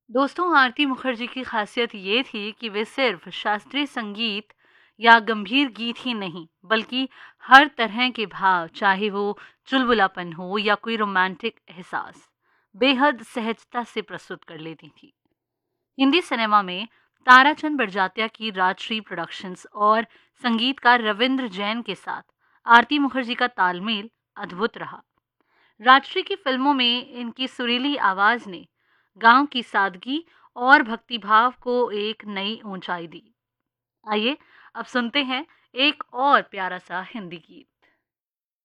दोस्तों, आरती मुखर्जी की खासियत ये थी कि वे सिर्फ शास्त्रीय संगीत या गंभीर गीत ही नहीं, बल्कि हर तरह के भाव, चाहे वो चुलबुलापन हो या कोई रोमांटिक एहसास, बेहद सहजता से प्रस्तुत कर लेती थी। हिंदी सिनेमा में ताराचंद बड़जात्या की राजश्री प्रोडक्शंस और संगीतकार रविंद्र जैन के साथ आरती मुखर्जी का तालमेल अद्भुत रहा। राजश्री की फिल्मों में इनकी सुरीली आवाज ने गांव की सादगी और भक्तिभाव को एक नई ऊंचाई दी। आइए अब सुनते हैं एक और प्यारा सा हिंदी गीत।